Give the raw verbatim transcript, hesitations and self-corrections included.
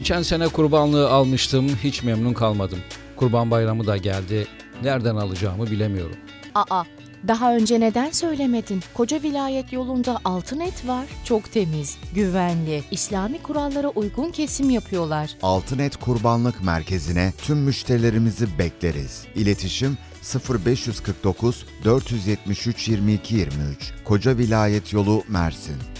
Geçen sene kurbanlığı almıştım, hiç memnun kalmadım. Kurban Bayramı da geldi, nereden alacağımı bilemiyorum. Aa, daha önce neden söylemedin? Koca vilayet yolunda altın et var. Çok temiz, güvenli, İslami kurallara uygun kesim yapıyorlar. Altınet Kurbanlık Merkezi'ne tüm müşterilerimizi bekleriz. İletişim sıfır beş kırk dokuz dört yetmiş üç yirmi iki yirmi üç Koca Vilayet Yolu, Mersin.